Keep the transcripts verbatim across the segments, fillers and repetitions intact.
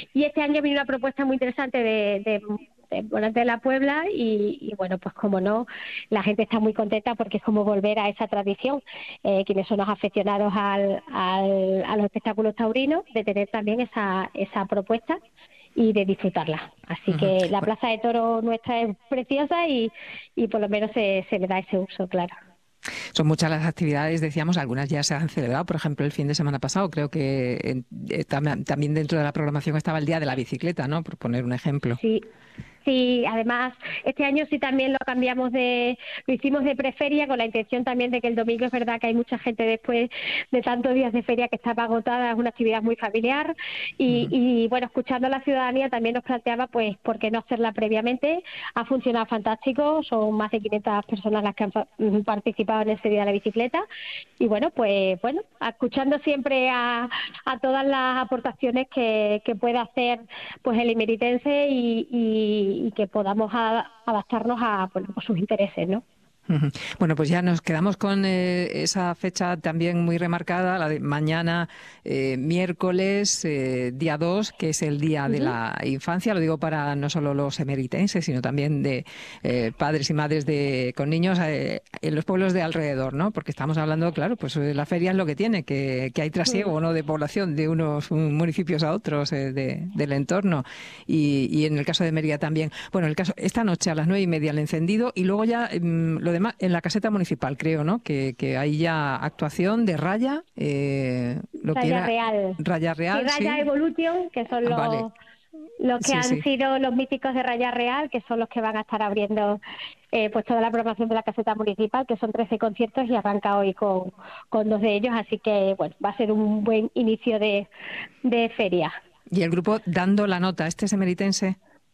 Y este año viene una propuesta muy interesante de, de de, bueno, de la Puebla y, y bueno, pues como no, la gente está muy contenta porque es como volver a esa tradición, eh, quienes son los aficionados al, al, a los espectáculos taurinos, de tener también esa, esa propuesta y de disfrutarla. Así Ujú. que la Bueno, Plaza de Toros nuestra es preciosa y, y por lo menos se, se le da ese uso, claro. son muchas las actividades, decíamos, algunas ya se han celebrado. Por ejemplo, el fin de semana pasado, creo que eh, eh, tam- también dentro de la programación estaba el Día de la Bicicleta, ¿no? Por poner un ejemplo. Sí, sí, además este año sí también lo cambiamos de, lo hicimos de preferia con la intención también de que el domingo es verdad que hay mucha gente después de tantos días de feria que estaba agotada, es una actividad muy familiar y, Ujú. y bueno, escuchando a la ciudadanía también nos planteaba pues por qué no hacerla previamente, ha funcionado fantástico, son más de quinientas personas las que han fa- participado en ese día de la bicicleta y bueno, pues bueno, escuchando siempre a, a todas las aportaciones que, que pueda hacer pues el emeritense y, y, y que podamos a, adaptarnos a, bueno, pues sus intereses, ¿no? Ujú. Bueno, pues ya nos quedamos con eh, esa fecha también muy remarcada, la de mañana, eh, miércoles, eh, día dos, que es el Día de Uh-huh. la Infancia. Lo digo para no solo los emeritenses, sino también de eh, padres y madres de, con niños eh, en los pueblos de alrededor, ¿no? Porque estamos hablando, claro, pues eh, la feria es lo que tiene, que, que hay trasiego, ¿no?, de población de unos um, municipios a otros eh, de, del entorno. Y, y en el caso de Mérida también. Bueno, el caso, esta noche a las nueve y media el encendido y luego ya mm, lo demás en la caseta municipal, creo, ¿no? Que, que hay ya actuación de Raya, eh, lo que Raya era Real. Raya Sí, Real, Raya sí. Evolution, que son Ah, vale, los los que sí, han sí. sido los míticos de Raya Real, que son los que van a estar abriendo eh, pues toda la programación de la caseta municipal, que son trece conciertos y arranca hoy con, con dos de ellos, así que bueno, va a ser un buen inicio de, de feria. Y el grupo Dando la Nota, ¿este es emeritense?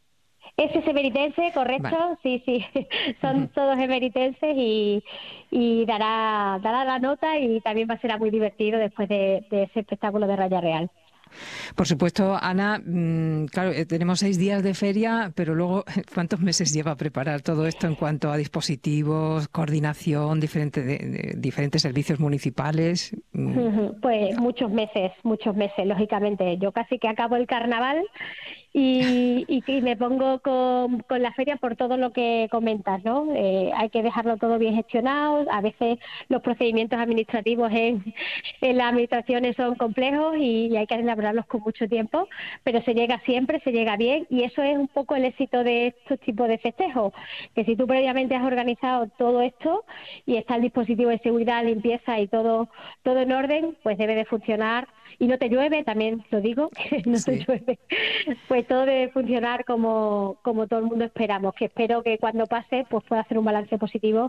Ese es emeritense, Vale. correcto, sí, sí, son Ujú. todos emeritenses y, y dará, dará la nota y también va a ser muy divertido después de, de ese espectáculo de Raya Real. Por supuesto, Ana, mmm, claro, eh, tenemos seis días de feria, pero luego, ¿cuántos meses lleva a preparar todo esto en cuanto a dispositivos, coordinación, diferente de, de- diferentes servicios municipales? Mm, Ujú, pues muchos meses, muchos meses, lógicamente. Yo casi que acabo el carnaval y, y, y me pongo con, con la feria por todo lo que comentas, ¿no? Eh, hay que dejarlo todo bien gestionado. A veces los procedimientos administrativos en, en las administraciones son complejos y, y hay que elaborarlos con mucho tiempo, pero se llega siempre, se llega bien y eso es un poco el éxito de estos tipos de festejos, que si tú previamente has organizado todo esto y está el dispositivo de seguridad, limpieza y todo, todo en orden, pues debe de funcionar y no te llueve, también lo digo, que no te sí. llueve, pues todo debe funcionar como, como todo el mundo esperamos, que espero que cuando pase pues pueda hacer un balance positivo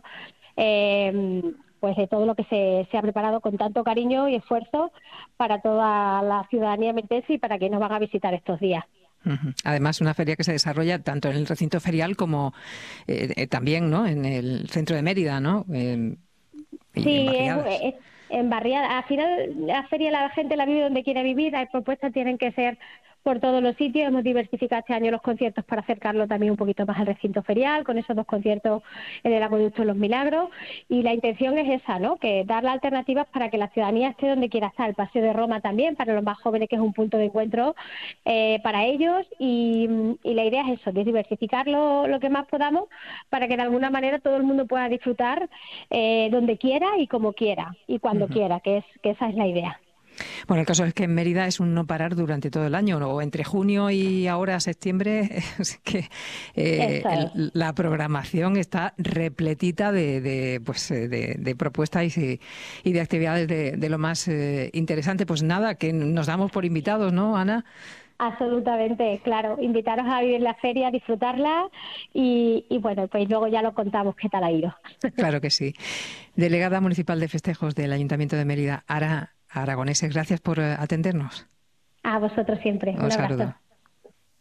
eh, pues de todo lo que se, se ha preparado con tanto cariño y esfuerzo para toda la ciudadanía mertense y para quienes nos van a visitar estos días. Ujú. Además, una feria que se desarrolla tanto en el recinto ferial como eh, eh, también, ¿no?, en el centro de Mérida, ¿no? En, y en Sí, es, barriadas. es en barriada. Al final, la feria la gente la vive donde quiere vivir. Las propuestas tienen que ser por todos los sitios. Hemos diversificado este año los conciertos para acercarlo también un poquito más al recinto ferial, con esos dos conciertos en el Acueducto de los Milagros. Y la intención es esa, ¿no? Que dar las alternativas para que la ciudadanía esté donde quiera estar. El Paseo de Roma también, para los más jóvenes, que es un punto de encuentro eh, para ellos. Y, y la idea es eso, de diversificar lo, lo que más podamos para que de alguna manera todo el mundo pueda disfrutar eh, donde quiera y como quiera y cuando Ujú. quiera, que es que esa es la idea. Bueno, el caso es que en Mérida es un no parar durante todo el año, ¿no? O entre junio y ahora septiembre, es que eh, Eso es. el- la programación está repletita de, de, pues, eh, de, de propuestas y, y de actividades de, de lo más eh, interesante. Pues nada, que nos damos por invitados, ¿no, Ana? Absolutamente, claro. Invitaros a vivir la feria, a disfrutarla y, y bueno, pues luego ya lo contamos qué tal ha ido. Claro que sí. Delegada Municipal de Festejos del Ayuntamiento de Mérida, Ara Aragoneses, gracias por eh, atendernos. A vosotros siempre. Un Un saludo. abrazo.